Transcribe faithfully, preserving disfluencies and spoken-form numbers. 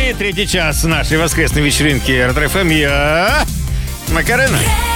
И третий час нашей воскресной вечеринки Ретро-ФМ. Я Макарена.